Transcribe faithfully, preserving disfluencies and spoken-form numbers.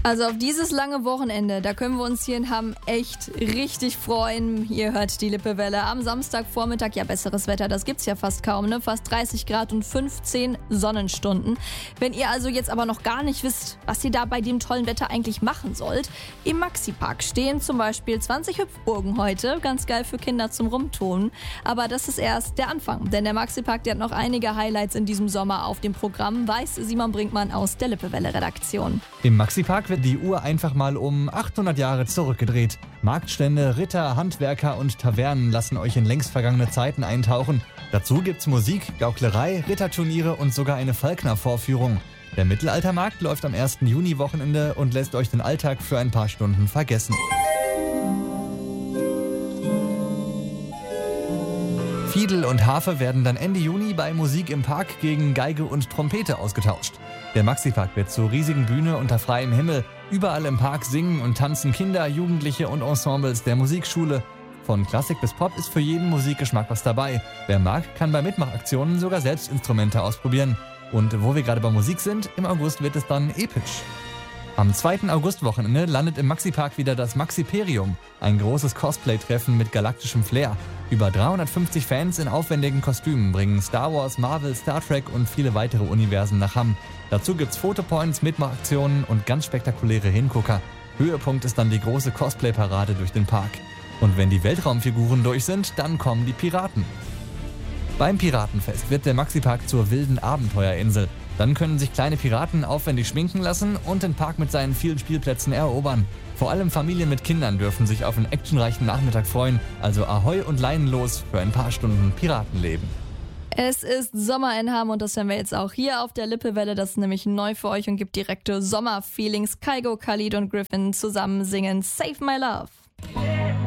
Also auf dieses lange Wochenende, da können wir uns hier in Hamm echt richtig freuen. Ihr hört die Lippewelle am Samstagvormittag. Ja, besseres Wetter, das gibt's ja fast kaum, ne? Fast dreißig Grad und fünfzehn Sonnenstunden. Wenn ihr also jetzt aber noch gar nicht wisst, was ihr da bei dem tollen Wetter eigentlich machen sollt, im Maxi-Park stehen zum Beispiel zwanzig Hüpfburgen heute. Ganz geil für Kinder zum Rumtun. Aber das ist erst der Anfang, denn der Maxi-Park, der hat noch einige Highlights in diesem Sommer auf dem Programm, weiß Simon Brinkmann aus der Lippewelle-Redaktion. Im Maxi-Park wird die Uhr einfach mal um achthundert Jahre zurückgedreht. Marktstände, Ritter, Handwerker und Tavernen lassen euch in längst vergangene Zeiten eintauchen. Dazu gibt's Musik, Gauklerei, Ritterturniere und sogar eine Falkner-Vorführung. Der Mittelaltermarkt läuft am ersten Juni-Wochenende und lässt euch den Alltag für ein paar Stunden vergessen. Fiedel und Harfe werden dann Ende Juni bei Musik im Park gegen Geige und Trompete ausgetauscht. Der Maxi-Park wird zur riesigen Bühne unter freiem Himmel. Überall im Park singen und tanzen Kinder, Jugendliche und Ensembles der Musikschule. Von Klassik bis Pop ist für jeden Musikgeschmack was dabei. Wer mag, kann bei Mitmachaktionen sogar selbst Instrumente ausprobieren. Und wo wir gerade bei Musik sind, im August wird es dann episch. Am zweiten Augustwochenende landet im Maxi-Park wieder das Maxiperium, ein großes Cosplay-Treffen mit galaktischem Flair. Über dreihundertfünfzig Fans in aufwendigen Kostümen bringen Star Wars, Marvel, Star Trek und viele weitere Universen nach Hamm. Dazu gibt's Fotopoints, Mitmachaktionen und ganz spektakuläre Hingucker. Höhepunkt ist dann die große Cosplay-Parade durch den Park. Und wenn die Weltraumfiguren durch sind, dann kommen die Piraten. Beim Piratenfest wird der Maxi-Park zur wilden Abenteuerinsel. Dann können sich kleine Piraten aufwendig schminken lassen und den Park mit seinen vielen Spielplätzen erobern. Vor allem Familien mit Kindern dürfen sich auf einen actionreichen Nachmittag freuen. Also Ahoi und Leinen los für ein paar Stunden Piratenleben. Es ist Sommer in Hamm und das hören wir jetzt auch hier auf der Lippewelle. Das ist nämlich neu für euch und gibt direkte Sommerfeelings. Kygo, Khalid und Griffin zusammen singen Save My Love.